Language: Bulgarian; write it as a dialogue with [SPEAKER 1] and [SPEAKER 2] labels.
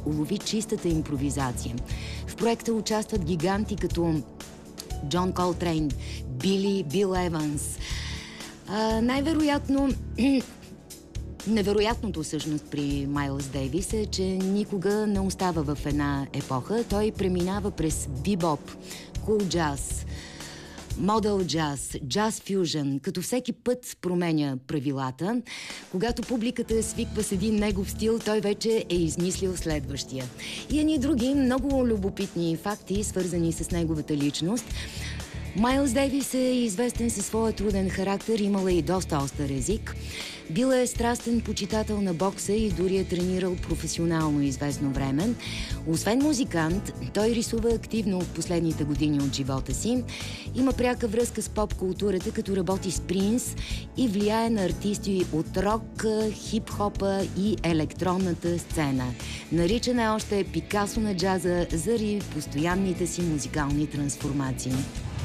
[SPEAKER 1] улови чистата импровизация. В проекта участват гиганти като Джон Колтрейн, Бил Еванс. Невероятното всъщност при Майлз Дейвис е, че никога не остава в една епоха. Той преминава през бибоп, кул джаз, модел джаз, джаз фюжън, като всеки път променя правилата. Когато публиката свиква с един негов стил, той вече е измислил следващия. И едни други много любопитни факти, свързани с неговата личност. Майлз Дейвис е известен със своя труден характер, имала и доста остър език. Бил е страстен почитател на бокса и дори е тренирал професионално известно време. Освен музикант, той рисува активно в последните години от живота си. Има пряка връзка с поп-културата, като работи с Принс и влияе на артисти от рок, хип-хопа и електронната сцена. Наричан е още Пикасо на джаза заради постоянните си музикални трансформации.